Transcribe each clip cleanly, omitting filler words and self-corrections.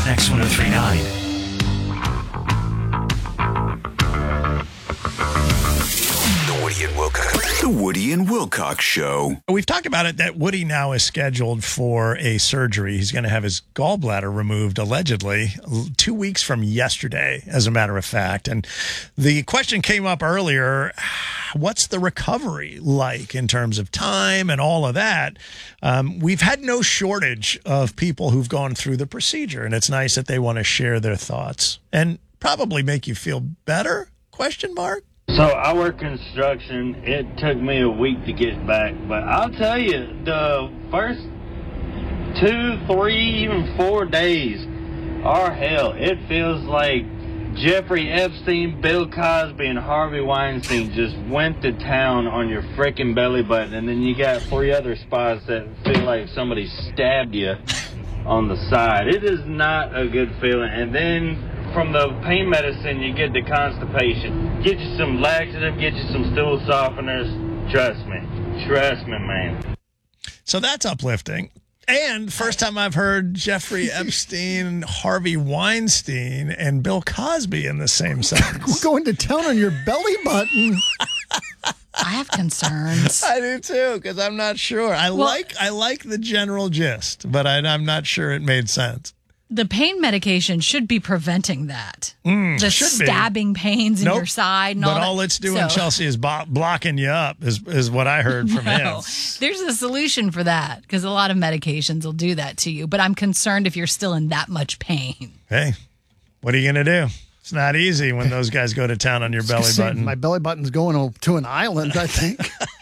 X1039. The Woody and Wilcox Show. We've talked about it that Woody now is scheduled for a surgery. He's going to have his gallbladder removed, allegedly, 2 weeks from yesterday, as a matter of fact. And the question came up earlier, what's the recovery like in terms of time and all of that? We've had no shortage of people who've gone through the procedure, and it's nice that they want to share their thoughts and probably make you feel better, ? So I work construction. It took me a week to get back, but I'll tell you, the first 2, 3, even 4 days are hell. It feels like Jeffrey Epstein, Bill Cosby, and Harvey Weinstein just went to town on your frickin' belly button, and then you got 3 other spots that feel like somebody stabbed you on the side. It is not a good feeling. And then from the pain medicine, you get the constipation. Get you some laxative, get you some stool softeners. Trust me, man. So that's uplifting. And first time I've heard Jeffrey Epstein, Harvey Weinstein, and Bill Cosby in the same sentence. We're going to town on your belly button. I have concerns. I do too, because I'm not sure. I like the general gist, but I'm not sure it made sense. The pain medication should be preventing that. The stabbing pains in your side and all that. But all it's doing, Chelsea, is blocking you up, is what I heard from him. There's a solution for that, because a lot of medications will do that to you. But I'm concerned if you're still in that much pain. Hey, what are you going to do? It's not easy when those guys go to town on your belly button. My belly button's going to an island, I think.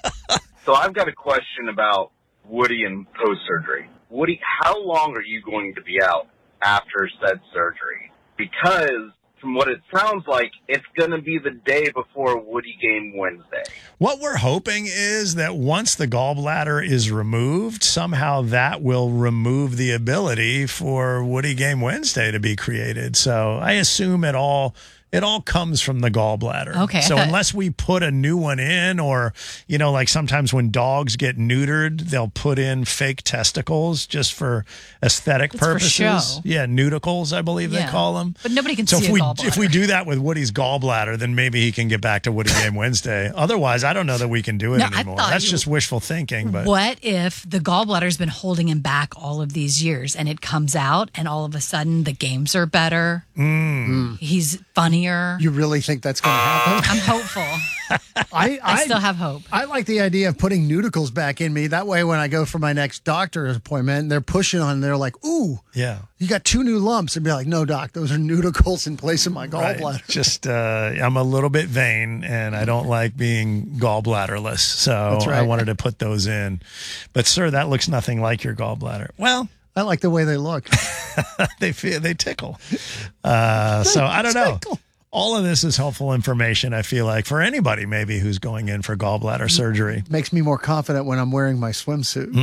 So I've got a question about Woody and post-surgery. Woody, how long are you going to be out after said surgery? Because from what it sounds like, it's going to be the day before Woody Game Wednesday. What we're hoping is that once the gallbladder is removed, somehow that will remove the ability for Woody Game Wednesday to be created. So I assume it all comes from the gallbladder. Okay. So unless we put a new one in, or, like sometimes when dogs get neutered, they'll put in fake testicles just for aesthetic purposes. For show. Yeah, nudicles, I believe they call them. But nobody can see a gallbladder. If we do that with Woody's gallbladder, then maybe he can get back to Woody Game Wednesday. Otherwise, I don't know that we can do it anymore. That's just wishful thinking. But what if the gallbladder's been holding him back all of these years, and it comes out, and all of a sudden the games are better? He's funnier. You really think that's going to happen? I'm hopeful. I still have hope. I like the idea of putting nudicles back in me. That way, when I go for my next doctor appointment, they're pushing on, they're like, ooh, yeah, you got 2 new lumps. I'd be like, no, doc, those are nudicles in place of my gallbladder. Right. Just, I'm a little bit vain, and I don't like being gallbladderless. So I wanted to put those in. But, sir, that looks nothing like your gallbladder. Well, I like the way they look. They tickle. So I don't know. All of this is helpful information, I feel like, for anybody maybe who's going in for gallbladder surgery. Makes me more confident when I'm wearing my swimsuit.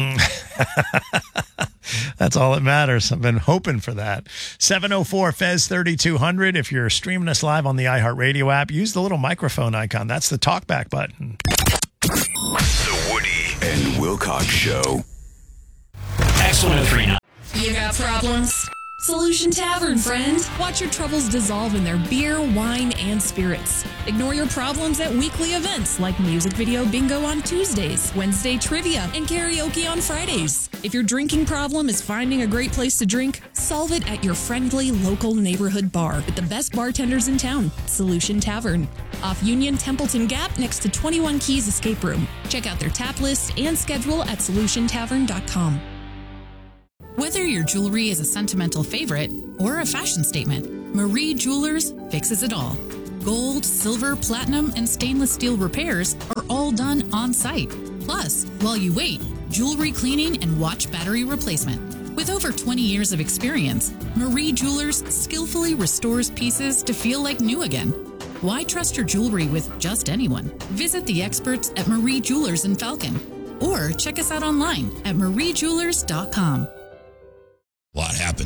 That's all that matters. I've been hoping for that. 704-FEZ-3200. If you're streaming us live on the iHeartRadio app, use the little microphone icon. That's the talkback button. The Woody and Wilcox Show. X1039. You got problems? Solution Tavern, friend. Watch your troubles dissolve in their beer, wine, and spirits. Ignore your problems at weekly events like music video bingo on Tuesdays, Wednesday trivia, and karaoke on Fridays. If your drinking problem is finding a great place to drink, solve it at your friendly local neighborhood bar with the best bartenders in town, Solution Tavern. Off Union Templeton Gap next to 21 Keys Escape Room. Check out their tap list and schedule at solutiontavern.com. Whether your jewelry is a sentimental favorite or a fashion statement, Marie Jewelers fixes it all. Gold, silver, platinum, and stainless steel repairs are all done on site. Plus, while you wait, jewelry cleaning and watch battery replacement. With over 20 years of experience, Marie Jewelers skillfully restores pieces to feel like new again. Why trust your jewelry with just anyone? Visit the experts at Marie Jewelers in Falcon or check us out online at mariejewelers.com. A lot happened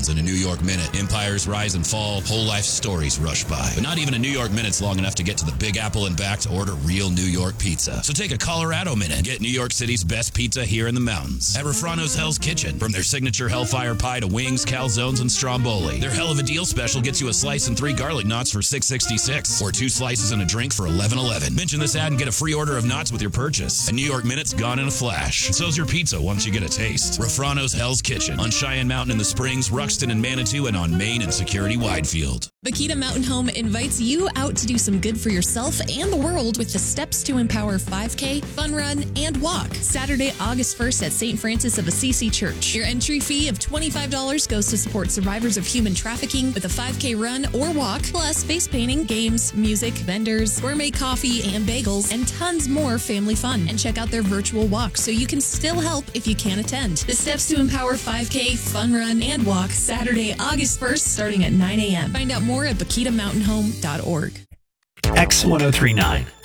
happens in a New York minute. Empires rise and fall, whole life stories rush by. But not even a New York minute's long enough to get to the Big Apple and back to order real New York pizza. So take a Colorado minute and get New York City's best pizza here in the mountains at Refrano's Hell's Kitchen. From their signature Hellfire Pie to wings, calzones, and stromboli. Their Hell of a Deal special gets you a slice and 3 garlic knots for $6.66 or 2 slices and a drink for $11.11. Mention this ad and get a free order of knots with your purchase. A New York minute's gone in a flash. So's your pizza once you get a taste. Refrano's Hell's Kitchen on Cheyenne Mountain in the Springs, Ruxton and Manitou, and on Main and Security Widefield. Bakita Mountain Home invites you out to do some good for yourself and the world with the Steps to Empower 5K, Fun Run, and Walk. Saturday, August 1st at St. Francis of Assisi Church. Your entry fee of $25 goes to support survivors of human trafficking with a 5K run or walk, plus face painting, games, music, vendors, gourmet coffee and bagels, and tons more family fun. And check out their virtual walk so you can still help if you can't attend. The Steps to Empower 5K, Fun Run, and Walk, Saturday, August 1st, starting at 9 a.m. Find out more at BakitaMountainHome.org. X1039.